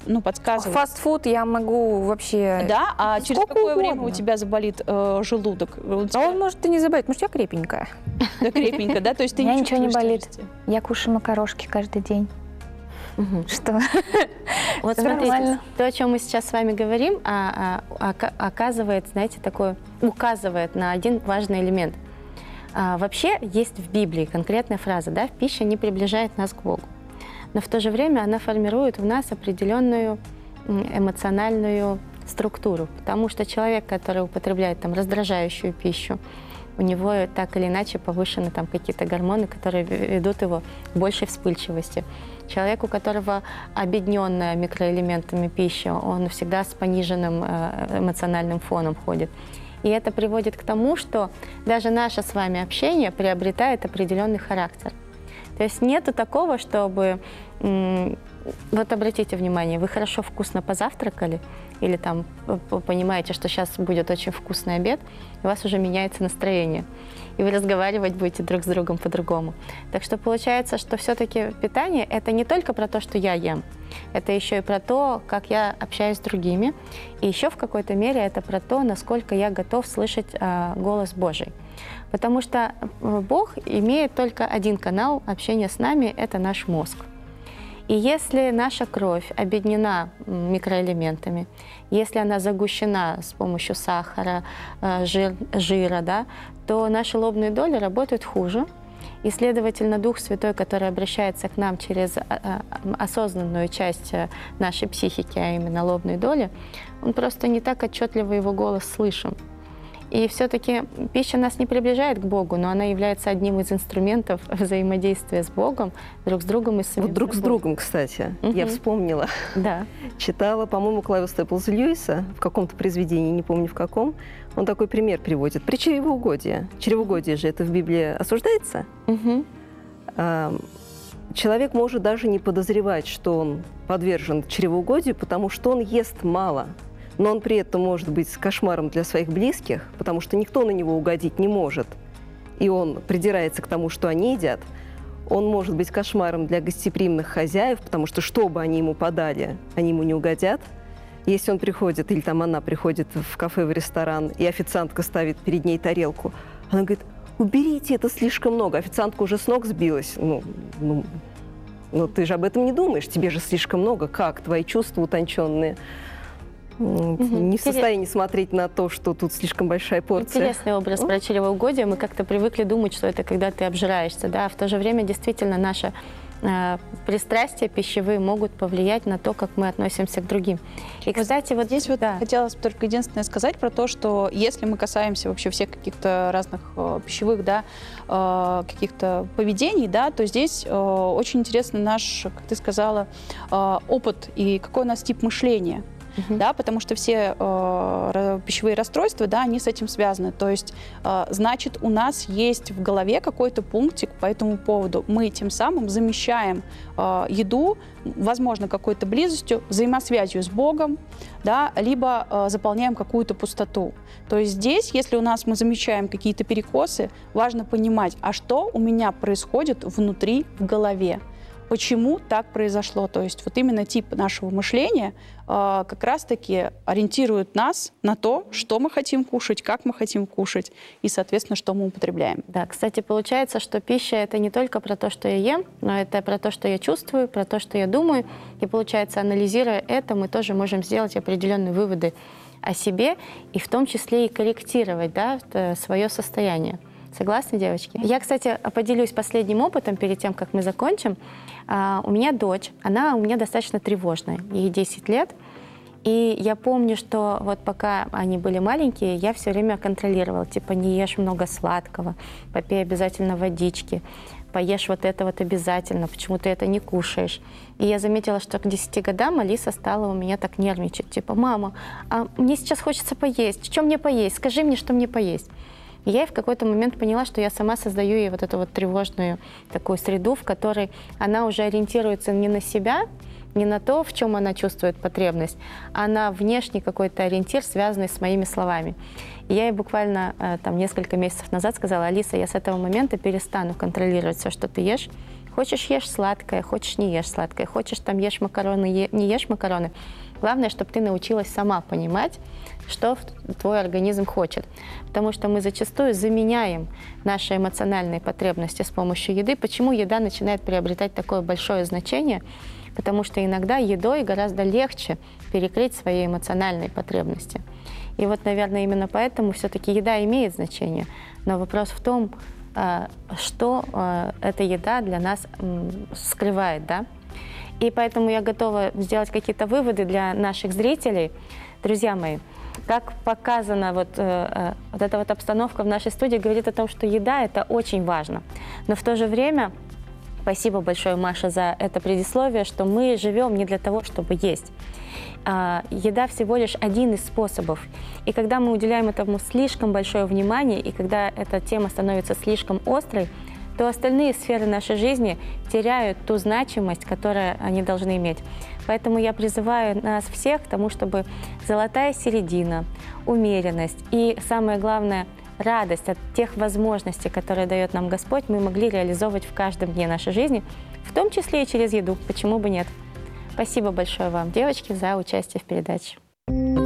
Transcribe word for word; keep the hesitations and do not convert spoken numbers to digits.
ну, подсказывать. Фастфуд я могу вообще... Да? А через сколько какое угодно. время у тебя заболит э, желудок? У А тебя- он может и не заболеть, может, я крепенькая. Да, крепенько, да? То есть ты У меня не ничего не чувствуешь болит. тяжести? Я кушаю макарошки каждый день. Мгм. Что? Вот Всё смотрите, нормально. то, о чем мы сейчас с вами говорим, а, а, ока- оказывает, знаете, такое, указывает на один важный элемент. А, вообще есть в Библии конкретная фраза, да, пища не приближает нас к Богу. Но в то же время она формирует в нас определенную м, эмоциональную структуру, потому что человек, который употребляет там раздражающую пищу, у него так или иначе повышены там какие-то гормоны, которые ведут его к большей вспыльчивости. Человек, у которого обедненная микроэлементами пища, он всегда с пониженным э, эмоциональным фоном ходит. И это приводит к тому, что даже наше с вами общение приобретает определенный характер. То есть нету такого, чтобы... м, Вот обратите внимание, вы хорошо вкусно позавтракали или там п- понимаете, что сейчас будет очень вкусный обед, и у вас уже меняется настроение, и вы разговаривать будете друг с другом по-другому. Так что получается, что все-таки питание – это не только про то, что я ем, это еще и про то, как я общаюсь с другими, и еще в какой-то мере это про то, насколько я готов слышать а, голос Божий. Потому что э, Бог имеет только один канал общения с нами – это наш мозг. И если наша кровь обеднена м, микроэлементами, если она загущена с помощью сахара, э, жир- жира, да, то наши лобные доли работают хуже. И, следовательно, Дух Святой, который обращается к нам через а, а, осознанную часть э, нашей психики, а именно лобной доли, он просто не так отчетливо его голос слышим. И все-таки пища нас не приближает к Богу, но она является одним из инструментов взаимодействия с Богом, друг с другом и с самим Вот друг с собой. другом, кстати, я Мгм. вспомнила. Да. Читала, по-моему, Клайва Степлза Льюиса в каком-то произведении, не помню в каком. Он такой пример приводит. При чревоугодии. Чревоугодие же это в Библии осуждается. Мгм. А, Человек может даже не подозревать, что он подвержен чревоугодию, потому что он ест мало. Но он при этом может быть кошмаром для своих близких, потому что никто на него угодить не может. И он придирается к тому, что они едят. Он может быть кошмаром для гостеприимных хозяев, потому что что бы они ему подали, они ему не угодят. Если он приходит, или там она приходит в кафе, в ресторан, и официантка ставит перед ней тарелку, она говорит: уберите, это слишком много. Официантка уже с ног сбилась. Ну, ну, ну ты же об этом не думаешь, тебе же слишком много. Как? Твои чувства утонченные. Мгм. Не в состоянии смотреть на то, что тут слишком большая порция. Интересный образ про чревоугодие. Мы как-то привыкли думать, что это когда ты обжираешься, да, а в то же время действительно наши э, пристрастия пищевые могут повлиять на то, как мы относимся к другим. И, кстати, вот Здесь вот да. хотелось только единственное сказать про то, что если мы касаемся вообще всех каких-то разных э, пищевых, да, э, каких-то поведений, да, то здесь э, очень интересно наш, как ты сказала, э, опыт и какой у нас тип мышления. Мгм. Да, потому что все э, ра- пищевые расстройства, да, они с этим связаны. То есть, э, значит, у нас есть в голове какой-то пунктик по этому поводу. Мы тем самым замещаем э, еду, возможно, какой-то близостью, взаимосвязью с Богом, да, либо э, заполняем какую-то пустоту. То есть здесь, если у нас мы замечаем какие-то перекосы, важно понимать, а что у меня происходит внутри, в голове. Почему так произошло? То есть вот именно тип нашего мышления э, как раз-таки ориентирует нас на то, что мы хотим кушать, как мы хотим кушать и, соответственно, что мы употребляем. Да, кстати, получается, что пища — это не только про то, что я ем, но это про то, что я чувствую, про то, что я думаю. И получается, анализируя это, мы тоже можем сделать определенные выводы о себе и в том числе и корректировать, да, свое состояние. Согласны, девочки? Я, кстати, поделюсь последним опытом перед тем, как мы закончим. А, у меня дочь, она у меня достаточно тревожная, ей десять лет. И я помню, что вот пока они были маленькие, я все время контролировала, типа, не ешь много сладкого, попей обязательно водички, поешь вот это вот обязательно, почему ты это не кушаешь. И я заметила, что к десяти годам Алиса стала у меня так нервничать, типа: мама, а мне сейчас хочется поесть, что мне поесть, скажи мне, что мне поесть. И я в какой-то момент поняла, что я сама создаю ей вот эту вот тревожную такую среду, в которой она уже ориентируется не на себя, не на то, в чем она чувствует потребность, а на внешний какой-то ориентир, связанный с моими словами. И я ей буквально э, там несколько месяцев назад сказала: Алиса, я с этого момента перестану контролировать все, что ты ешь, Хочешь, ешь сладкое, хочешь, не ешь сладкое, хочешь, там, ешь макароны, е- не ешь макароны. Главное, чтобы ты научилась сама понимать, что в- твой организм хочет. Потому что мы зачастую заменяем наши эмоциональные потребности с помощью еды. Почему еда начинает приобретать такое большое значение? Потому что иногда едой гораздо легче перекрыть свои эмоциональные потребности. И вот, наверное, именно поэтому все-таки еда имеет значение. Но вопрос в том, а, что а, эта еда для нас м, скрывает, да? И поэтому я готова сделать какие-то выводы для наших зрителей. Друзья мои, как показана вот, э, вот эта вот обстановка в нашей студии, говорит о том, что еда – это очень важно. Но в то же время, спасибо большое, Маша, за это предисловие, что мы живем не для того, чтобы есть. А, еда всего лишь один из способов. И когда мы уделяем этому слишком большое внимание, и когда эта тема становится слишком острой, то остальные сферы нашей жизни теряют ту значимость, которую они должны иметь. Поэтому я призываю нас всех к тому, чтобы золотая середина, умеренность и, самое главное, радость от тех возможностей, которые дает нам Господь, мы могли реализовывать в каждом дне нашей жизни, в том числе и через еду. Почему бы нет? Спасибо большое вам, девочки, за участие в передаче.